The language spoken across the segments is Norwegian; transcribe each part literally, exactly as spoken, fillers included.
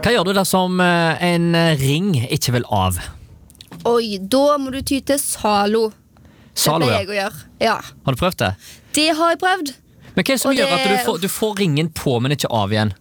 Hva gjør du dersom eh, en ring ikke vil av? Oi, da må du ty til Zalo. Zalo, det ja. pleier jeg å gjøre. Ja. Har du prøvd det? Det har jeg prøvd. Men hva er det som Og gjør det- at du får, du får ringen på, men ikke av igjen?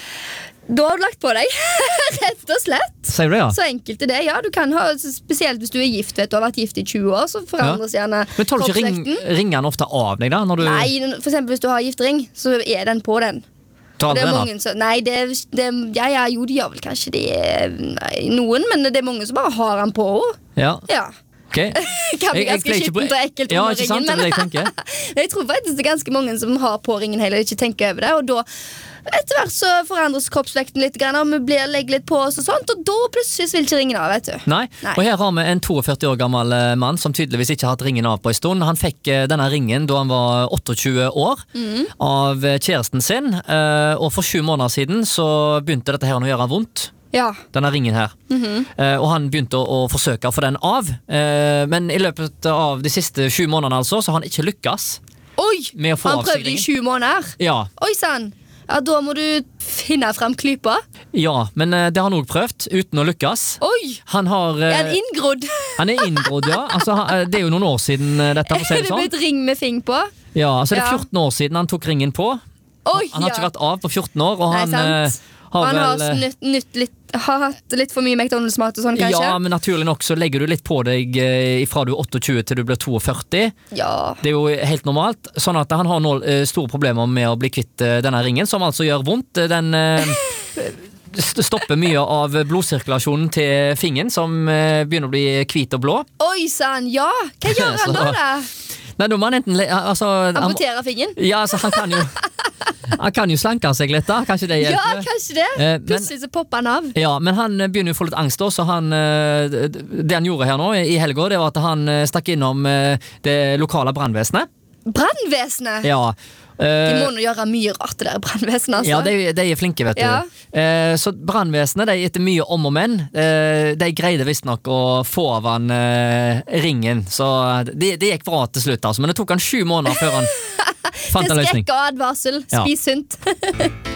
Da har du lagt på deg. Rett og slett. Sier du det, ja? Så enkelt er det. Ja, du kan ha, spesielt hvis du er gift, vet du, har vært gift i tjue år, så forandres gjerne Men tar du ikke ring, kroppsvekten. ringene ofte av deg da? Når du Nei, for eksempel hvis du har giftering, så er den på den. tar Det aldri er den av? mange som, nei, det, det, ja, ja, jo, de gjør vel kanskje det nei, noen, men det er mange som bare har den på. Ja, Ja. ok. Kan bli Jeg- jeg ganske pleier ikke på- skittent og ekkelt Ja, under ikke sant, ringen, det er det jeg men tenker. jeg tror faktisk det er ganske mange som har på ringen heller ikke tenker over det, og da etter hvert så forandres kroppsvekten litt, grann, og vi blir legger litt på oss og sånt, og da plutselig vil ikke ringen av, vet du. Nei. Nei. Og her har vi en førti-to år gammel eh, mann som tydeligvis ikke har hatt ringen av på en stund. Han fikk eh, denne ringen da han var tjueåtte år Mm. av eh, kjæresten sin, eh, og for sju måneder siden så begynte dette her å gjøre vondt. Ja. Denne ringen her. Mhm. Eh, og han begynte å, å forsøke å få den av, eh, men i løpet av de siste sju månedene altså, så har han ikke lykkes Oi! med å få Han av prøvde seg i ringen. sju måneder. Ja, Oi sann. Ja, da må du finne frem klypa. ja, men eh, det har han også prøvd, uten å lykkes. Oi! Han har Er han eh, inngrodd? Han er inngrodd, ja. Altså, han- eh, det er jo noen år siden eh, dette, for å si Er det det sånn. blitt ring med fing på? Ja, altså det er Ja. fjorten år siden han tok ringen på. Oi, Han har ja. ikke vært av på fjorten år, og Nei, han sant. eh, har Han har vel eh, snytt, nytt litt, har hatt litt for mye McDonald's-mat og sånn, kanskje? Ja, men naturlig nok så legger du litt på deg eh, fra du er tjue til du blir førti. Ja. Det er jo helt normalt. Sånn at han har nå eh, store problemer med å bli kvitt eh, denne ringen, som altså gjør vondt. Den eh, st- stopper mye av blodsirkulasjonen til fingeren, som eh, begynner å bli hvit og blå. Oi sann, ja! Hva gjør han Så- nå, da? Nei, da må han enten le- altså, han, må- Amputere fingeren? Ja, altså, han kan jo Han kan jo slanke seg litt, da. Kanskje det Ja, hjelper. kanskje det. Eh, men- Plutselig så popper han av. Ja, men han eh, begynner jo å få litt angst, da, så han, eh, det han gjorde her nå i helga, det var at han eh, stakk innom eh, det lokale brannvesenet. Brannvesenet! Ja. De eh, må nå gjøre mye rart, det der brannvesenet, altså. Ja, de, de er flinke, vet du. Ja. Eh, så brannvesenet, de etter mye om og men, eh, de greide visstnok å få av han eh, ringen. Så det, det gikk bra til slutt, altså. Men det tok han sju måneder før han fant en Det løsning. skrekk og advarsel. Ja. Spis sunt.